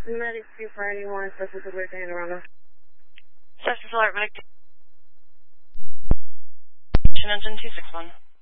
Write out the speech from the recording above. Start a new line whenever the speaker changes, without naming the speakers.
Medic 2 for anyone, Substance Alert to Anne
Substance Alert, Medic 2. Engine 261.